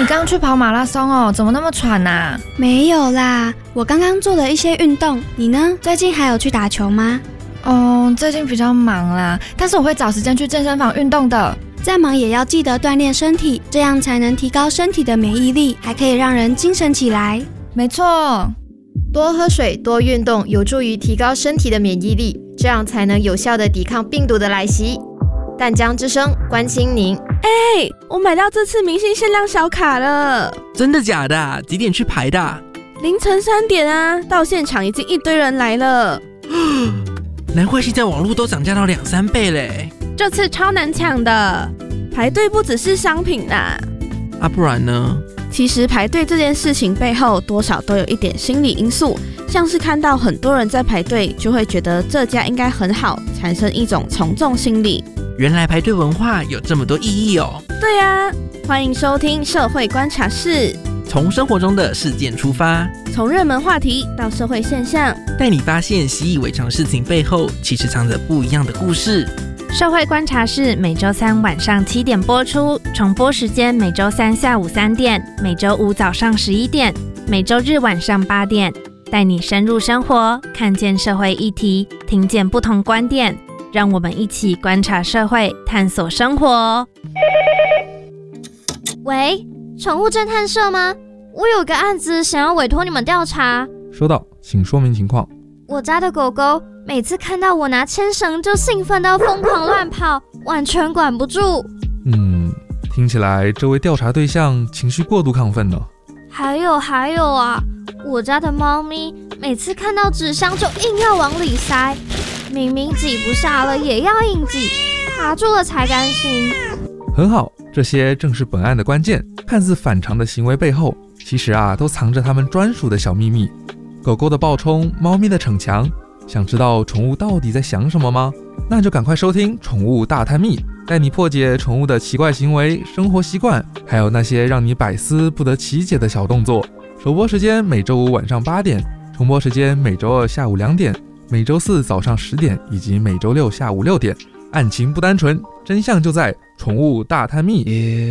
你刚去跑马拉松哦，怎么那么喘啊？ 没有啦，我刚刚做了一些运动。你呢？最近还有去打球吗？ 最近比较忙啦，但是我会找时间去健身房运动的。 再忙也要记得锻炼身体，这样才能提高身体的免疫力，还可以让人精神起来。 没错， 多喝水、多运动，有助于提高身体的免疫力，这样才能有效地抵抗病毒的来袭。淡江之声关心您。 我买到这次明星限量小卡了。 真的假的？几点去排的？ 凌晨3点啊，到现场已经一堆人来了。 难怪现在网络都涨价到2-3倍嘞。 这次超难抢的，排队不只是商品啦。 不然呢？ 其实排队这件事情背后多少都有一点心理因素，像是看到很多人在排队，就会觉得这家应该很好，产生一种从众心理。 原来排队文化有这么多意义哦。 对啊，欢迎收听社会观察室， 从生活中的事件出发， 从热门话题到社会现象， 带你发现习以为常事情背后其实藏着不一样的故事。 社会观察室每周3晚上7点播出，重播时间每周3下午3点，每周5早上11点，每周日晚上8点，带你深入生活，看见社会议题，听见不同观点，让我们一起观察社会，探索生活。 喂，宠物侦探社吗？我有个案子想要委托你们调查。 收到，请说明情况。 我家的狗狗每次看到我拿牵绳就兴奋到疯狂乱跑，完全管不住。 听起来这位调查对象情绪过度亢奋呢。 还有啊，我家的猫咪每次看到纸箱就硬要往里塞，明明挤不下了也要硬挤，卡住了才甘心。 很好，这些正是本案的关键。看似反常的行为背后，其实都藏着他们专属的小秘密。狗狗的暴冲，猫咪的逞强，想知道宠物到底在想什么吗？那就赶快收听《宠物大探秘》，带你破解宠物的奇怪行为、生活习惯，还有那些让你百思不得其解的小动作。首播时间每周5晚上8点，重播时间每周2下午2点，每周4早上10点，以及每周6下午6点。案情不单纯，真相就在《宠物大探秘》。